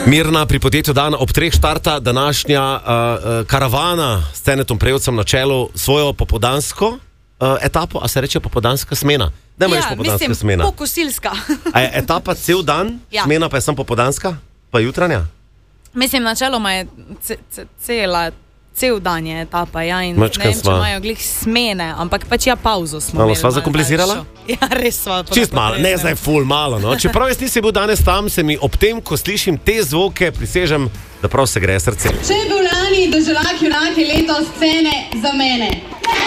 Mirna, pri podjetju Dan ob 3 štarta današnja karavana s Cenetom Prejevcem na čelu svojo popoldansko etapo, a se reče popoldanska smena? Dajmo reči popoldanska smena. Pokosilska. A je etapa cel dan, smena pa je samo popoldanska, pa jutranja? Mislim, načeloma je cel dan je etapa, ja, in ne vem, če imajo glih smene, ampak pač pauzo smo imeli. Malo sva zakomplicirala? Ja, res sva. Čist malo, ne zdaj ful malo, no. Čeprav jaz nisem bil danes tam, se mi ob tem, ko slišim te zvoke, prisežem, da prav se gre srce. Če je bil lani doživljak junak, je letos Cene za mene.